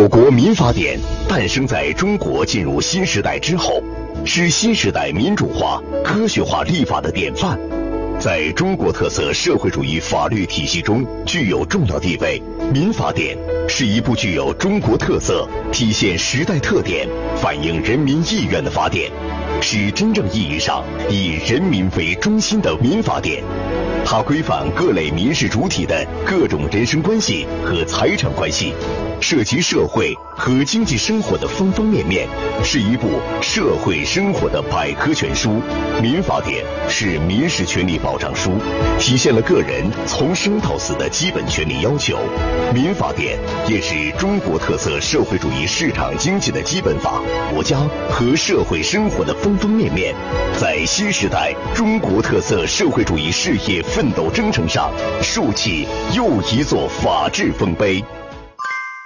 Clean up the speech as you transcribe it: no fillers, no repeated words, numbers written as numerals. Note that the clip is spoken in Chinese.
我国民法典诞生在中国进入新时代之后，是新时代民主化、科学化立法的典范，在中国特色社会主义法律体系中具有重要地位。民法典是一部具有中国特色、体现时代特点、反映人民意愿的法典，是真正意义上以人民为中心的民法典。它规范各类民事主体的各种人身关系和财产关系，涉及社会和经济生活的方方面面，是一部社会生活的百科全书。民法典是民事权利保障书，体现了个人从生到死的基本权利要求。民法典也是中国特色社会主义市场经济的基本法，国家和社会生活的方方面面，在新时代中国特色社会主义事业奋斗征程上，竖起又一座法治丰碑。